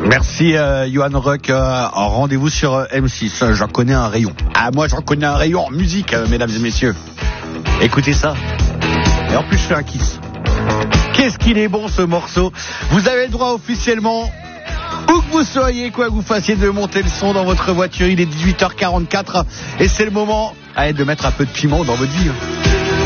Merci Johan Rock. Rendez-vous sur M6. J'en connais un rayon. Moi j'en connais un rayon en musique, mesdames et messieurs. Écoutez ça. Et en plus je fais un kiss. Qu'est-ce qu'il est bon ce morceau. Vous avez le droit officiellement, où que vous soyez, quoi que vous fassiez, de monter le son dans votre voiture. Il est 18h44 et c'est le moment de mettre un peu de piment dans votre vie.